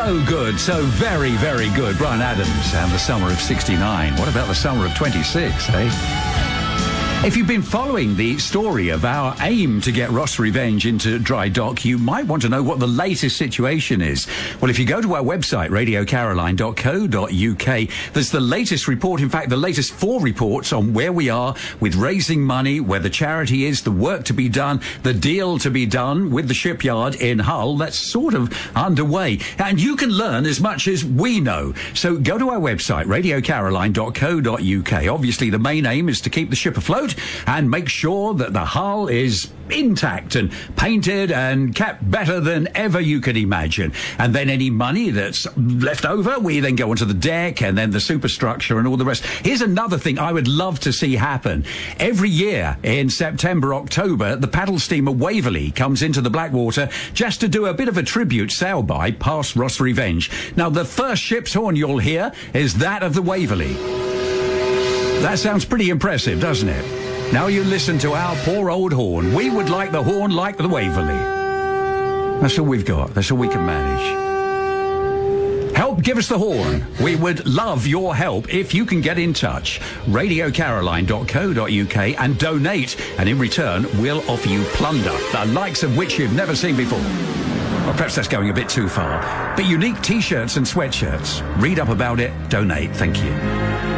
So good, so very, very good. Bryan Adams and the summer of 69. What about the summer of 26, eh? If you've been following the story of our aim to get Ross Revenge into dry dock, you might want to know what the latest situation is. Well, if you go to our website, radiocaroline.co.uk, there's the latest report, in fact, the latest 4 reports on where we are with raising money, where the charity is, the work to be done, the deal to be done with the shipyard in Hull. That's sort of underway. And you can learn as much as we know. So go to our website, radiocaroline.co.uk. Obviously, the main aim is to keep the ship afloat and make sure that the hull is intact and painted and kept better than ever you could imagine. And then any money that's left over, we then go onto the deck and then the superstructure and all the rest. Here's another thing I would love to see happen. Every year in September, October, the paddle steamer Waverley comes into the Blackwater just to do a bit of a tribute sail-by past Ross Revenge. Now, the first ship's horn you'll hear is that of the Waverley. That sounds pretty impressive, doesn't it? Now you listen to our poor old horn. We would like the horn like the Waverley. That's all we've got. That's all we can manage. Help, give us the horn. We would love your help if you can get in touch. radiocaroline.co.uk and donate. And in return, we'll offer you plunder, the likes of which you've never seen before. Well, perhaps that's going a bit too far. But unique T-shirts and sweatshirts. Read up about it. Donate. Thank you.